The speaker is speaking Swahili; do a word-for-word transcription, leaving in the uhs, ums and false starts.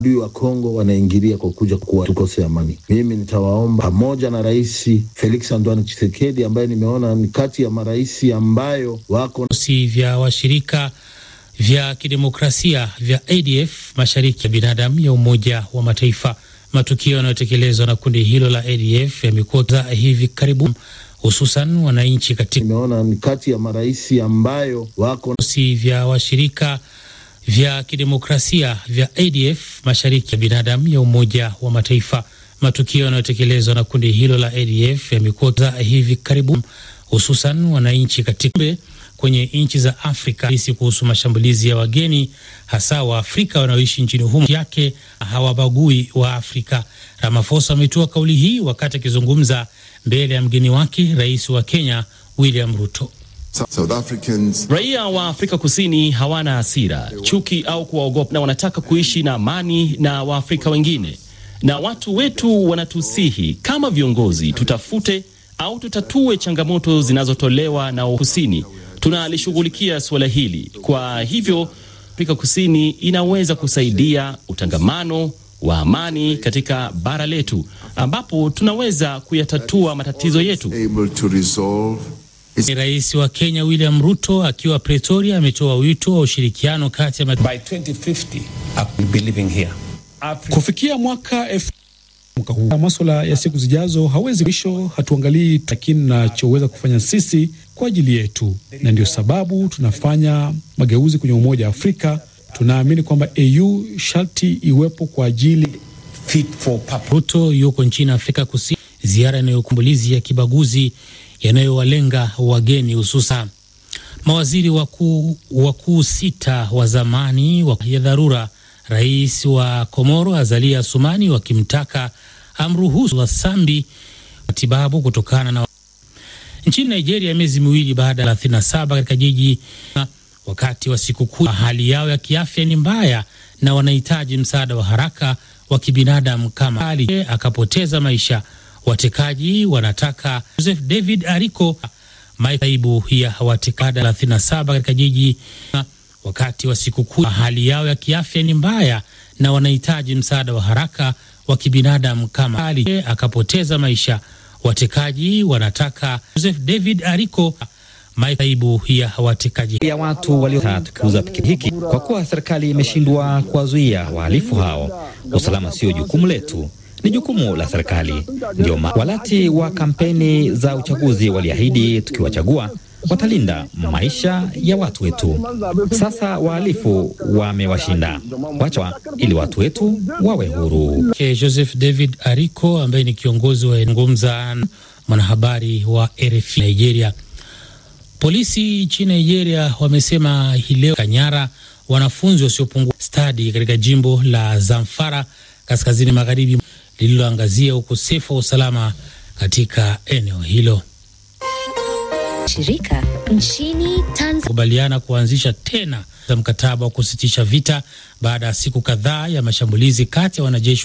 adui wa Kongo wanaingilia kwa kuja kuwa tukose amani. Mimi nitawaomba pamoja na Rais Felix Antoine Tshisekedi ambaye nimeona ni kati ya marais ambayo wako si vya washirika vya kidemokrasia vya A D F mashariki ya binadamu ya Umoja wa Mataifa. Matukio yanayotekelezwa na kundi hilo la A D F yamekuwa hivi karibuni, hususan wananchi katika nimeona ni kati ya marais ambayo wako si vya washirika vya kidemokrasia vya A D F mashariki ya binadamu ya Umoja wa Mataifa. Matukio yanayotekelezwa na kundi hilo la A D F yamekuwa hivi karibuni, hususan wananchi katika kwenye nchi za Afrika hisi kuhusu mashambulizi ya wageni hasa wa Afrika wanaoishi nchini humo yake hawabagui wa Afrika. Ramaphosa ametoa kauli hii wakati akizungumza mbele ya mgeni wake Rais wa Kenya William Ruto. South Africans. Raia wa Afrika Kusini hawana hasira, chuki au kuwaogopa, na wanataka kuishi na amani na Waafrika wengine. Na watu wetu wanatusihi kama viongozi tutafute au tutatue changamoto zinazotolewa na Kusini. Tunalishughulikia suala hili. Kwa hivyo Afrika Kusini inaweza kusaidia utangamano wa amani katika bara letu ambapo tunaweza kuyatatua matatizo yetu. Rais wa Kenya William Ruto akiwa Pretoria ametoa wito wa ushirikiano kati ya by twenty fifty I will be living here. Kufikia mwaka elfu masuala ya siku zijazo hawezi mwisho, hatuangalii lakini tunachoweza kufanya sisi kwa ajili yetu, na ndio sababu tunafanya mageuzi kwenye Umoja wa Afrika. Tunaamini kwamba A U sharti iwepo kwa ajili fit for purpose. Ruto yuko nchini Afrika Kusini, ziara inayokumbulizi ya kibaguzi yanayowalenga wageni hususa. Mawaziri wakuu wakuu sita wa zamani wa ya dharura Rais wa Komoro Azali Assoumani wakimtaka amruhusu Wasambi matibabu kutokana na nchini Nigeria miezi miwili baada ya thelathini na saba katika jiji wakati wa sikukuu. Hali yao ya kiafya ni mbaya na wanahitaji msaada wa haraka wa kibinadamu kama hali akapoteza maisha. Watekaji wanataka Joseph David Ariko maibu ya watekaji thelathini na saba katika jiji wakati wa sikukuu. Hali yao ya kiafya ni mbaya na wanahitaji msaada wa haraka wa kibinadamu kama hali akapoteza maisha. Watekaji wanataka Joseph David Ariko maibu ya watekaji ya watu waliotatu kuuza pikipiki kwa kuwa serikali imeshindwa kuwazuia wahalifu hao. Usalama sio jukumu letu, ni jukumu la serikali. Ndio walati wa kampeni za uchaguzi waliahidi tukiwachagua watalinda maisha ya watu wetu. Sasa wahalifu wamewashinda, wacha ili watu wetu wawe huru. Okay, Joseph David Ariko ambaye ni kiongozi wa ngomza mwanahabari wa R F I Nigeria. Polisi nchini Nigeria wamesema hii leo Kanyara wanafunzi wasiopungua stadi katika jimbo la Zamfara kaskazini magharibi lililoangazia ukosefu wa usalama katika eneo hilo. Shirika nchini Tanzania kubaliana kuanzisha tena za mkataba wa kusitisha vita baada ya siku kadhaa ya mashambulizi kati ya wanajeshi